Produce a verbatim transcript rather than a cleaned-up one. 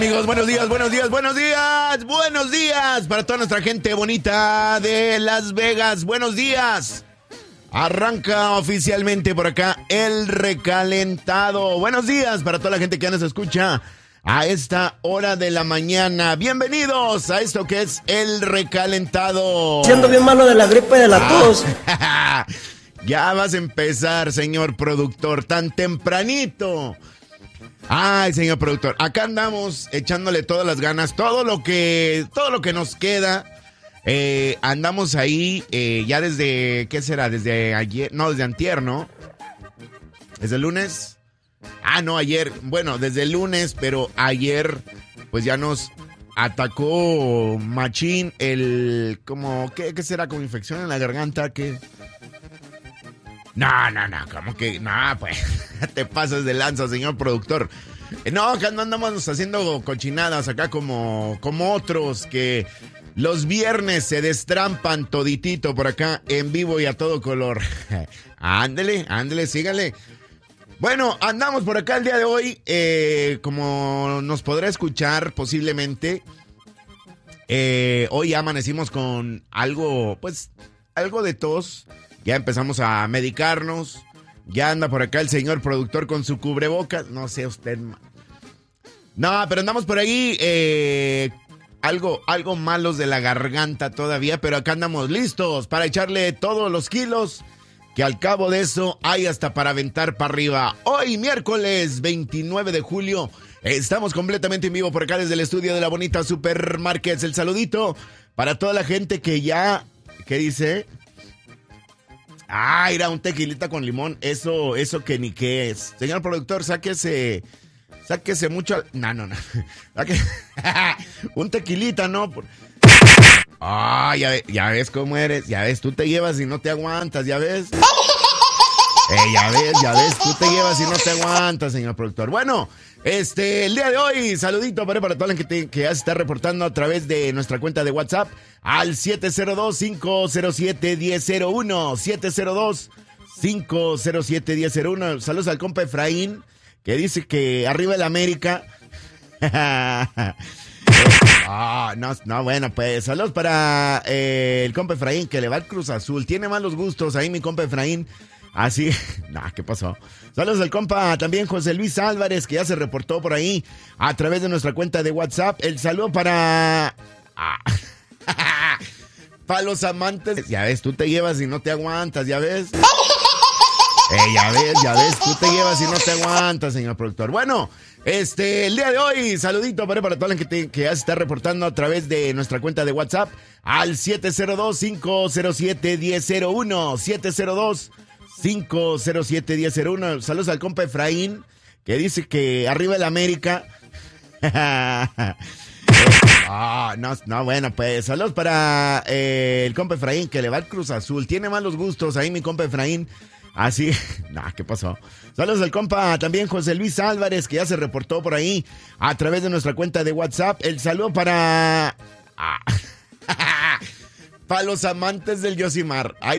Amigos, buenos días, buenos días, buenos días, buenos días para toda nuestra gente bonita de Las Vegas. Buenos días. Arranca oficialmente por acá el recalentado. Buenos días para toda la gente que ya nos escucha a esta hora de la mañana. Bienvenidos a esto que es el recalentado. Siendo bien malo de la gripe y de la tos. Ah, ya vas a empezar, señor productor, tan tempranito. Ay, señor productor, acá andamos echándole todas las ganas, todo lo que, todo lo que nos queda. Eh, andamos ahí eh, ya desde, ¿qué será? Desde ayer, no, desde antier, ¿no? ¿Desde el lunes? Ah, no, ayer, bueno, desde el lunes, pero ayer pues ya nos atacó machín el, como, ¿qué, qué será? Como infección en la garganta, ¿qué? No, no, no, ¿cómo que? No, pues, te pasas de lanza, señor productor. No, acá no andamos haciendo cochinadas acá como, como otros que los viernes se destrampan toditito por acá en vivo y a todo color. Ándele, ándele, sígale. Bueno, andamos por acá el día de hoy, eh, como nos podrá escuchar posiblemente, eh, hoy amanecimos con algo, pues, algo de tos. Ya empezamos a medicarnos. Ya anda por acá el señor productor con su cubrebocas. No sé usted. No, pero andamos por ahí. Eh, algo, algo malos de la garganta todavía. Pero acá andamos listos para echarle todos los kilos. Que al cabo de eso hay hasta para aventar para arriba. Hoy, miércoles veintinueve de julio. Estamos completamente en vivo por acá desde el estudio de la bonita Supermarkets. El saludito para toda la gente que ya... ¿Qué dice? Ah, era un tequilita con limón, eso, eso que ni qué es. Señor productor, sáquese, sáquese mucho. No, no, no. Sáque... un tequilita, ¿no? Ah, ya, ya ves cómo eres, ya ves, tú te llevas y no te aguantas, ya ves. Eh, ya ves, ya ves, tú te llevas y no te aguantas, señor productor. Bueno, este, el día de hoy, saludito para, para toda la gente que, que ya se está reportando a través de nuestra cuenta de WhatsApp al siete cero dos, cinco cero siete, uno cero cero uno, siete cero dos, cinco cero siete, uno cero cero uno. Saludos al compa Efraín, que dice que arriba el América. Ah, no, no, bueno, pues saludos para eh, el compa Efraín, que le va al Cruz Azul. Tiene malos gustos ahí mi compa Efraín. Así, nah, ¿qué pasó? Saludos al compa también José Luis Álvarez, que ya se reportó por ahí a través de nuestra cuenta de WhatsApp. El saludo para... Ah. Para los amantes. Ya ves, tú te llevas y no te aguantas, ya ves. Eh, ya ves, ya ves, tú te llevas y no te aguantas, señor productor. Bueno, este, el día de hoy, saludito para, para toda la gente que ya se está reportando a través de nuestra cuenta de WhatsApp al siete cero dos, cinco cero siete, uno cero cero uno, siete cero dos, cinco cero siete, uno cero cero uno. Saludos al compa Efraín, que dice que arriba el América. Ah, no, no, bueno, pues saludos para eh, el compa Efraín, que le va al Cruz Azul. Tiene malos gustos ahí mi compa Efraín. Así, nah, ¿qué pasó? Saludos al compa también José Luis Álvarez, que ya se reportó por ahí a través de nuestra cuenta de WhatsApp. El saludo para... Ah. Para los amantes del Yosimar. Ahí